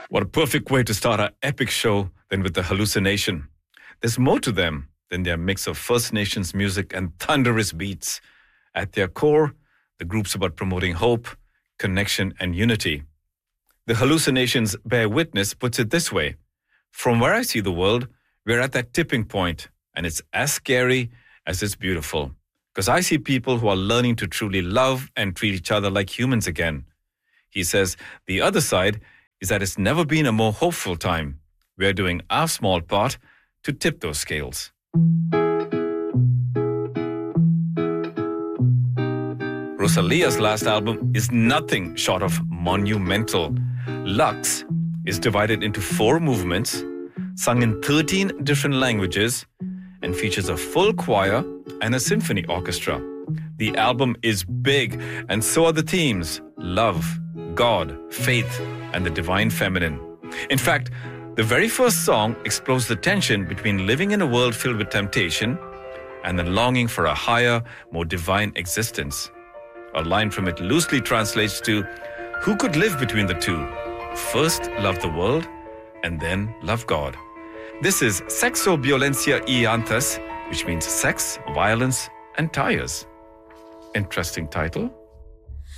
What a perfect way to start our epic show than with the hallucination. There's more to them than their mix of First Nations music and thunderous beats. At their core, the group's about promoting hope, connection, and unity. The Hallucinations Bear Witness puts it this way: from where I see the world, we're at that tipping point, and it's as scary as it's beautiful. Because I see people who are learning to truly love and treat each other like humans again. He says the other side is that it's never been a more hopeful time. We're doing our small part to tip those scales. Rosalia's last album is nothing short of monumental. Lux is divided into 4 movements, sung in 13 different languages, and features a full choir and a symphony orchestra. The album is big, and so are the themes: love, God, faith, and the divine feminine. In fact, the very first song explores the tension between living in a world filled with temptation and the longing for a higher, more divine existence. A line from it loosely translates to, who could live between the two? First love the world, and then love God. This is Sexo Violencia y Antes, which means sex, violence, and tires. Interesting title.